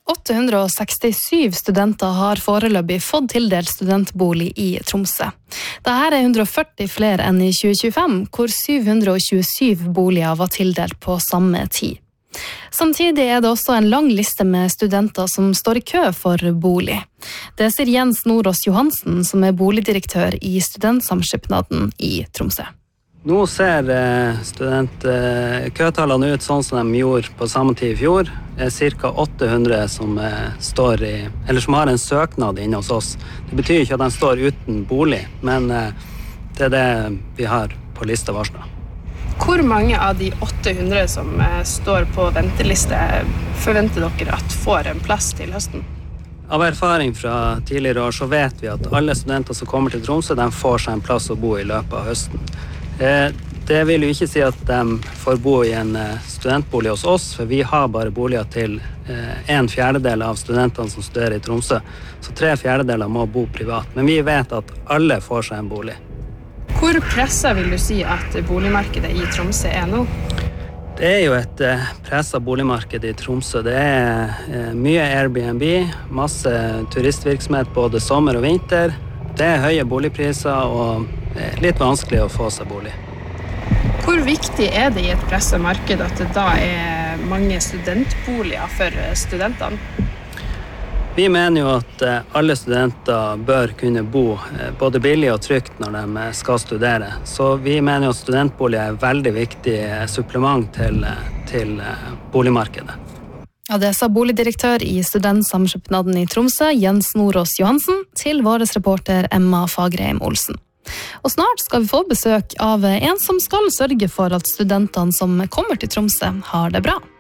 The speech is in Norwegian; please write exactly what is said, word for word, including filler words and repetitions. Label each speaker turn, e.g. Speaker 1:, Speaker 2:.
Speaker 1: åtte hundre sekstisju studenter har foreløpig fått tildelt studentbolig i Tromsø. Dette er hundre førti flere enn i tjue tjuefem, hvor syv hundre tjuesju boliger var tildelt på samme tid. Samtidig er det også en lang liste med studenter som står i kø for bolig. Det sier Jens Nordås Johansen, som er boligdirektør i Studentsamskipnaden i Tromsø.
Speaker 2: Nå ser studentkøtallene ut sånn som de gjorde på samme tid i fjor. Det er cirka åtte hundre som, står i, eller som har en søknad inne hos oss. Det betyr ikke at de står uten bolig, men det er det vi har på lista varslet.
Speaker 3: Hvor mange av de åtte hundre som står på venteliste forventer dere at får en plass til høsten?
Speaker 2: Av erfaring fra tidligere år så vet vi at alle studenter som kommer til Tromsø, de får seg en plass å bo i løpet av høsten. Det vil jo ikke si at de får bo i en studentbolig hos oss, for vi har bare boliger til en fjerdedel av studentene som studerer i Tromsø, så tre fjerdedeler må bo privat. Men vi vet at alle får seg en bolig.
Speaker 3: Hvor presset vil du si at boligmarkedet i Tromsø er nå?
Speaker 2: Det er jo et presset boligmarked i Tromsø. Det er mye Airbnb, masse turistvirksomhet både sommer og vinter. Det er høye boligpriser og litt vanskelig å få seg bolig.
Speaker 3: Hvor viktig er det i et presset marked at det da er mange studentboliger for studentene?
Speaker 2: Vi mener jo at alle studenter bør kunne bo både billig og trygt når de skal studere. Så vi mener jo at studentbolig er et veldig viktig supplement til, til boligmarkedet.
Speaker 1: Ja, det sa boligdirektør i Studentsamskipnaden i Tromsø, Jens Nordås Johansen, til vår reporter Emma Fagerheim Olsen. Og snart skal vi få besøk av en som skal sørge for at studentene som kommer til Tromsø har det bra.